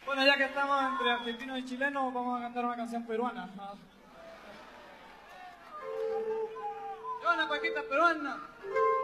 Bueno, ya que estamos entre argentinos y chilenos, vamos a cantar una canción peruana. ¡Yo, una paquita peruana!